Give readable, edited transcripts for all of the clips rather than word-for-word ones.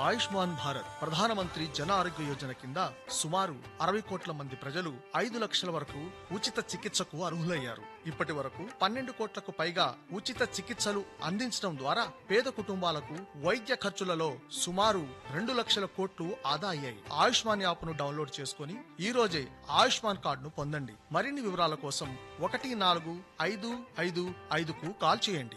ఆయుష్మాన్ భారత్ ప్రధానమంత్రి జన ఆరోగ్య యోజన కింద సుమారు 60 కోట్ల మంది ప్రజలు 5 లక్షల వరకు ఉచిత చికిత్సకు అర్హులయ్యారు. ఇప్పటి వరకు 12 కోట్లకు పైగా ఉచిత చికిత్సలు అందించడం ద్వారా పేద కుటుంబాలకు వైద్య ఖర్చులలో సుమారు 2 లక్షల కోట్లు ఆదా అయ్యాయి. ఆయుష్మాన్ యాప్ను డౌన్లోడ్ చేసుకుని ఈ రోజే ఆయుష్మాన్ కార్డును పొందండి. మరిన్ని వివరాల కోసం 14555కు కాల్ చేయండి.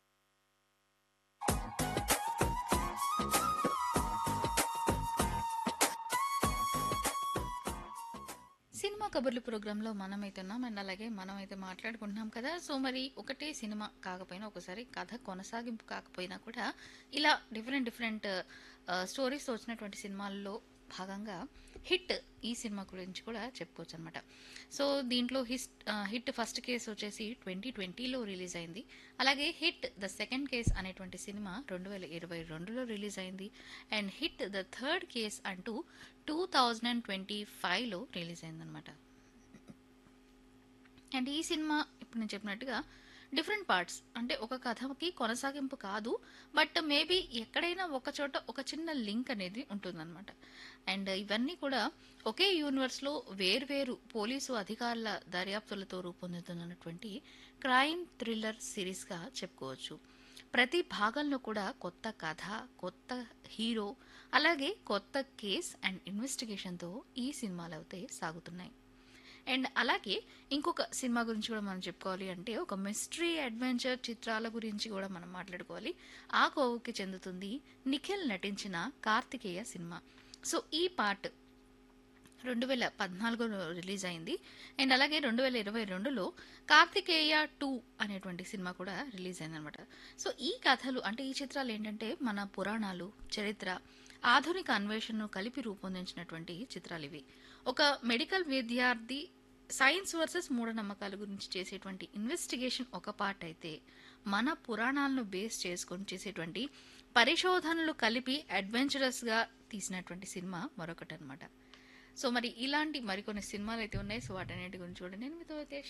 సినిమా కబుర్లు ప్రోగ్రాంలో మనమైతే ఉన్నాం అండ్ అలాగే మనమైతే మాట్లాడుకుంటున్నాం కదా. సో మరి ఒకటే సినిమా కాకపోయినా ఒకసారి కథ కొనసాగింపు కాకపోయినా కూడా ఇలా డిఫరెంట్ డిఫరెంట్ స్టోరీస్ వచ్చినటువంటి సినిమాల్లో భాగంగా హిట్ ఈ సినిమా గురించి కూడా చెప్పుకోవచ్చు అనమాట. సో దీంట్లో హిట్ ఫస్ట్ కేస్ వచ్చేసి 2020లో రిలీజ్ అయింది. అలాగే హిట్ ద సెకండ్ కేస్ అనేటువంటి సినిమా 2022లో రిలీజ్ అయింది. And hit the third case అంటూ 2025లో రిలీజ్ అయిందనమాట. అండ్ ఈ సినిమా ఇప్పుడు నేను చెప్పినట్టుగా డిఫరెంట్ పార్ట్స్, అంటే ఒక కథకి కొనసాగింపు కాదు, బట్ మేబీ ఎక్కడైనా ఒక చోట ఒక చిన్న లింక్ అనేది ఉంటుందన్నమాట. అండ్ ఇవన్నీ కూడా ఒకే యూనివర్స్లో వేర్వేరు పోలీసు అధికారుల దర్యాప్తులతో రూపొందుతున్నటువంటి క్రైమ్ థ్రిల్లర్ సిరీస్గా చెప్పుకోవచ్చు. ప్రతి భాగంలో కూడా కొత్త కథ, కొత్త హీరో, అలాగే కొత్త కేస్ అండ్ ఇన్వెస్టిగేషన్తో ఈ సినిమాలు అయితే సాగుతున్నాయి. అండ్ అలాగే ఇంకొక సినిమా గురించి కూడా మనం చెప్పుకోవాలి అంటే ఒక మిస్టరీ అడ్వెంచర్ చిత్రాల గురించి కూడా మనం మాట్లాడుకోవాలి. ఆ కోవకి చెందుతుంది నిఖిల్ నటించిన కార్తికేయ సినిమా. సో ఈ పార్ట్ 2014లో రిలీజ్ అయింది. అండ్ అలాగే 2022లో కార్తికేయ 2 అనేటువంటి సినిమా కూడా రిలీజ్ అయిందనమాట. సో ఈ కథలు అంటే ఈ చిత్రాలు ఏంటంటే మన పురాణాలు, చరిత్ర, ఆధునిక అన్వేషణను కలిపి రూపొందించినటువంటి చిత్రాలు ఇవి. ఒక మెడికల్ విద్యార్థి సైన్స్ వర్సెస్ మూఢనమ్మకాల గురించి చేసేటువంటి ఇన్వెస్టిగేషన్ ఒక పార్ట్ అయితే, మన పురాణాలను బేస్ చేసుకొని చేసేటువంటి పరిశోధనలు కలిపి అడ్వెంచరస్గా తీసినటువంటి సినిమా మరొకటి అనమాట. సో మరి ఇలాంటి మరికొన్ని సినిమాలు అయితే ఉన్నాయి. సో వాటన్నిటి గురించి కూడా నేను మీతో అయితే